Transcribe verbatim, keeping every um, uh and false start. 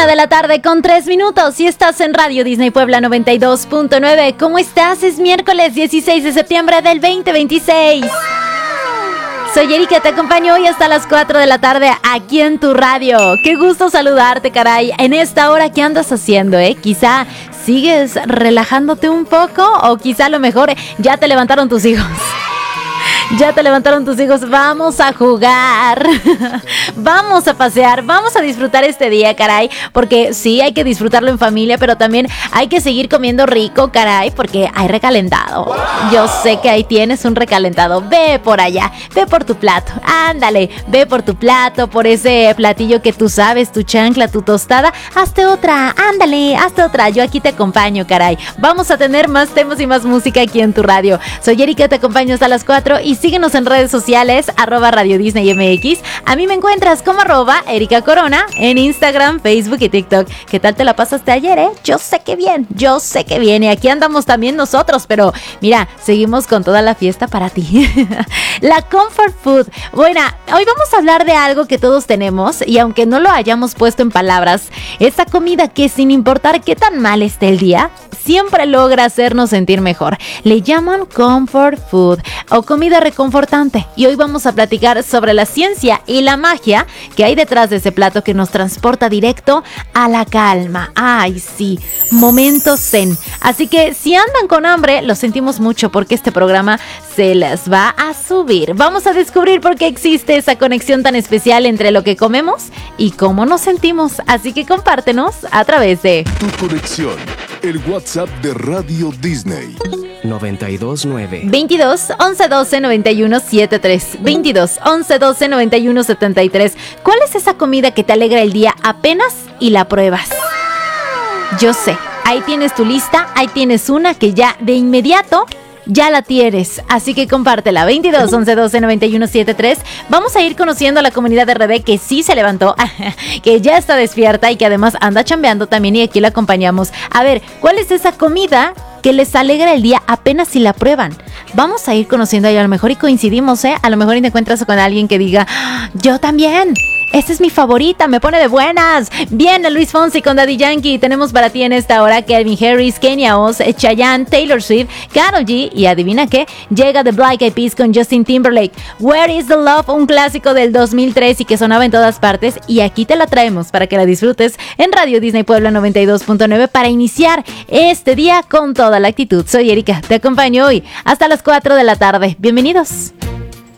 Una de la tarde con tres minutos y estás en Radio Disney Puebla noventa y dos punto nueve. ¿Cómo estás? Es miércoles dieciséis de septiembre del veinte veintiséis. Soy Erika, te acompaño hoy hasta las cuatro de la tarde aquí en tu radio. Qué gusto saludarte, caray. En esta hora, ¿qué andas haciendo, eh? Quizá sigues relajándote un poco o quizá a lo mejor ya te levantaron tus hijos. Ya te levantaron tus hijos, vamos a jugar, vamos a pasear, vamos a disfrutar este día, caray, porque sí, hay que disfrutarlo en familia, pero también hay que seguir comiendo rico, caray, porque hay recalentado. Yo sé que ahí tienes un recalentado, ve por allá, ve por tu plato, ándale, ve por tu plato, por ese platillo que tú sabes, tu chancla, tu tostada, hazte otra, ándale, hazte otra, yo aquí te acompaño, caray. Vamos a tener más temas y más música aquí en tu radio. Soy Erika, te acompaño hasta las cuatro y síguenos en redes sociales, arroba Radio Disney M X. A mí me encuentras como arroba Erika Corona en Instagram, Facebook y TikTok. ¿Qué tal te la pasaste ayer, eh? Yo sé que bien, yo sé que bien. Y aquí andamos también nosotros, pero mira, seguimos con toda la fiesta para ti. La comfort food. Bueno, hoy vamos a hablar de algo que todos tenemos y aunque no lo hayamos puesto en palabras, esa comida que sin importar qué tan mal esté el día, siempre logra hacernos sentir mejor. Le llaman comfort food o comida reconfortante. Y hoy vamos a platicar sobre la ciencia y la magia que hay detrás de ese plato que nos transporta directo a la calma. Ay, sí, momentos zen. Así que si andan con hambre, lo sentimos mucho porque este programa se les va a subir. Vamos a descubrir por qué existe esa conexión tan especial entre lo que comemos y cómo nos sentimos. Así que compártenos a través de Tu conexión, el WhatsApp de Radio Disney. noventa y dos nueve veintidós once doce noventa y uno setenta y tres veintidós once doce noventa y uno setenta y tres. ¿Cuál es esa comida que te alegra el día apenas y la pruebas? Yo sé, ahí tienes tu lista, ahí tienes una que ya de inmediato ya la tienes, así que compártela. Veintidós once doce noventa y uno setenta y tres. Vamos a ir conociendo a la comunidad de R D que sí se levantó, que ya está despierta y que además anda chambeando también, y aquí la acompañamos. A ver, ¿cuál es esa comida que les alegra el día apenas si la prueban? Vamos a ir conociendo ahí, a lo mejor y coincidimos, ¿eh? A lo mejor y te encuentras con alguien que diga, yo también, esta es mi favorita, me pone de buenas. Bien, Luis Fonsi con Daddy Yankee. Tenemos para ti en esta hora Calvin Harris, Kenya Oz, Chayanne, Taylor Swift, Karol G y adivina qué, llega The Black Eyed Peas con Justin Timberlake. Where is the Love, un clásico del dos mil tres y que sonaba en todas partes, y aquí te la traemos para que la disfrutes en Radio Disney Puebla noventa y dos punto nueve para iniciar este día con toda la actitud. Soy Erika, te acompaño hoy hasta las cuatro de la tarde. Bienvenidos.